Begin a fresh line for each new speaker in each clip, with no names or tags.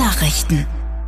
Nachrichten.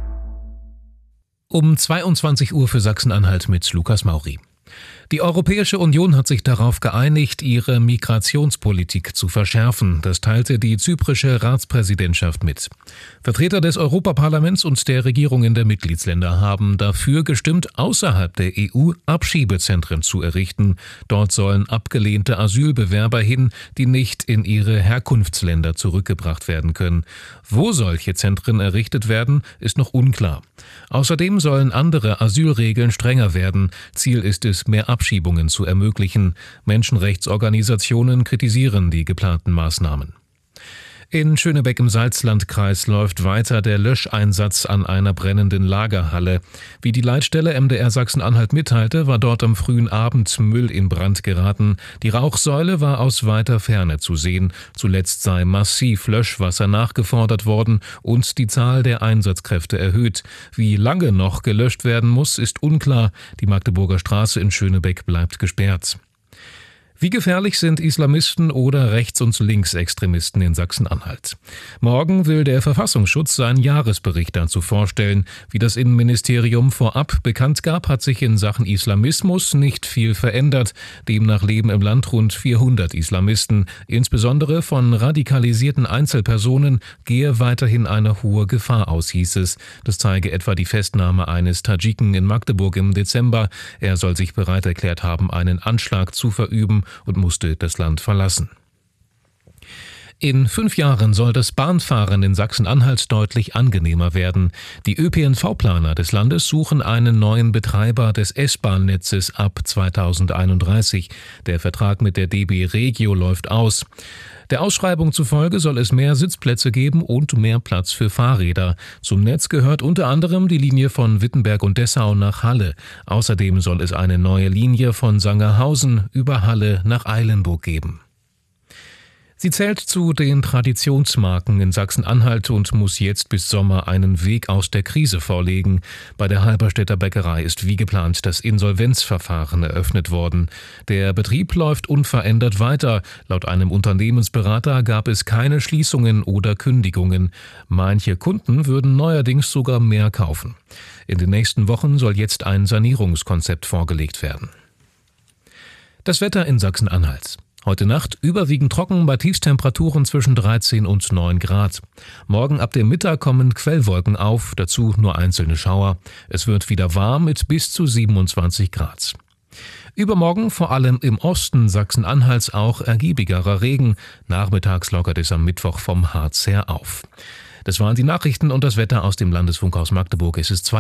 Um 22 Uhr für Sachsen-Anhalt mit Lukas Mauri. Die Europäische Union hat sich darauf geeinigt, ihre Migrationspolitik zu verschärfen. Das teilte die zyprische Ratspräsidentschaft mit. Vertreter des Europaparlaments und der Regierungen der Mitgliedsländer haben dafür gestimmt, außerhalb der EU Abschiebezentren zu errichten. Dort sollen abgelehnte Asylbewerber hin, die nicht in ihre Herkunftsländer zurückgebracht werden können. Wo solche Zentren errichtet werden, ist noch unklar. Außerdem sollen andere Asylregeln strenger werden. Ziel ist es, mehr Abschiebungen zu ermöglichen. Menschenrechtsorganisationen kritisieren die geplanten Maßnahmen. In Schönebeck im Salzlandkreis läuft weiter der Löscheinsatz an einer brennenden Lagerhalle. Wie die Leitstelle MDR Sachsen-Anhalt mitteilte, war dort am frühen Abend Müll in Brand geraten. Die Rauchsäule war aus weiter Ferne zu sehen. Zuletzt sei massiv Löschwasser nachgefordert worden und die Zahl der Einsatzkräfte erhöht. Wie lange noch gelöscht werden muss, ist unklar. Die Magdeburger Straße in Schönebeck bleibt gesperrt. Wie gefährlich sind Islamisten oder Rechts- und Linksextremisten in Sachsen-Anhalt? Morgen will der Verfassungsschutz seinen Jahresbericht dazu vorstellen. Wie das Innenministerium vorab bekannt gab, hat sich in Sachen Islamismus nicht viel verändert. Demnach leben im Land rund 400 Islamisten. Insbesondere von radikalisierten Einzelpersonen gehe weiterhin eine hohe Gefahr aus, hieß es. Das zeige etwa die Festnahme eines Tadschiken in Magdeburg im Dezember. Er soll sich bereit erklärt haben, einen Anschlag zu verüben und musste das Land verlassen. In 5 Jahren soll das Bahnfahren in Sachsen-Anhalt deutlich angenehmer werden. Die ÖPNV-Planer des Landes suchen einen neuen Betreiber des S-Bahn-Netzes ab 2031. Der Vertrag mit der DB Regio läuft aus. Der Ausschreibung zufolge soll es mehr Sitzplätze geben und mehr Platz für Fahrräder. Zum Netz gehört unter anderem die Linie von Wittenberg und Dessau nach Halle. Außerdem soll es eine neue Linie von Sangerhausen über Halle nach Eilenburg geben. Sie zählt zu den Traditionsmarken in Sachsen-Anhalt und muss jetzt bis Sommer einen Weg aus der Krise vorlegen. Bei der Halberstädter Bäckerei ist wie geplant das Insolvenzverfahren eröffnet worden. Der Betrieb läuft unverändert weiter. Laut einem Unternehmensberater gab es keine Schließungen oder Kündigungen. Manche Kunden würden neuerdings sogar mehr kaufen. In den nächsten Wochen soll jetzt ein Sanierungskonzept vorgelegt werden. Das Wetter in Sachsen-Anhalt. Heute Nacht überwiegend trocken bei Tiefstemperaturen zwischen 13 und 9 Grad. Morgen ab dem Mittag kommen Quellwolken auf, dazu nur einzelne Schauer. Es wird wieder warm mit bis zu 27 Grad. Übermorgen vor allem im Osten Sachsen-Anhalts auch ergiebigerer Regen. Nachmittags lockert es am Mittwoch vom Harz her auf. Das waren die Nachrichten und das Wetter aus dem Landesfunkhaus Magdeburg. Es ist